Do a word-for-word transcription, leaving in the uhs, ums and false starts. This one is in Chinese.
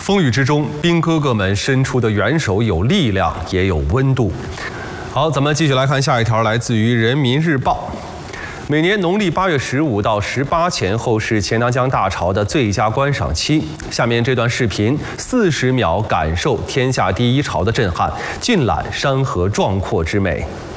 风雨之中，兵哥哥们伸出的援手有力量，也有温度。好，咱们继续来看下一条，来自于《人民日报》。每年农历八月十五到十八前后是钱塘江大潮的最佳观赏期。下面这段视频，四十秒感受天下第一潮的震撼，尽览山河壮阔之美。